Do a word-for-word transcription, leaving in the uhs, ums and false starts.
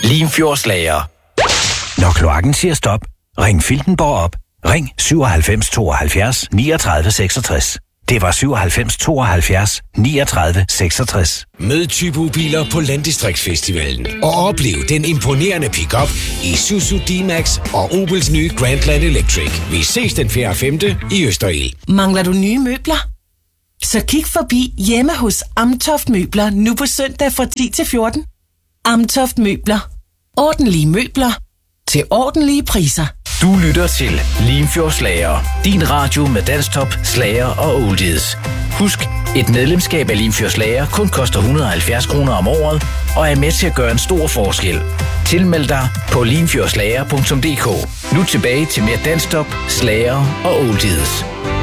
Limfjordslager. Når kloakken siger stop, ring Filtenborg op. Ring syvoghalvfems tooghalvfjerds niogtredive seksogtres. Det var syvoghalvfems tooghalvfjerds niogtredive seksogtres. Mød Typo-biler på Landdistriktsfestivalen og oplev den imponerende pick-up i Isuzu D-Max og Opels nye Grandland Electric. Vi ses den fjerde og femte i Østerild. Mangler du nye møbler? Så kig forbi hjemme hos Amtoft Møbler nu på søndag fra ti til fjorten. Amtoft Møbler. Ordentlige møbler til ordentlige priser. Du lytter til Limfjordslager. Din radio med dansktop, slager og oldies. Husk, et medlemskab af Limfjordslager kun koster et hundrede og halvfjerds kroner om året og er med til at gøre en stor forskel. Tilmeld dig på limfjordslager punktum d k. Nu tilbage til mere dansktop, slager og oldies.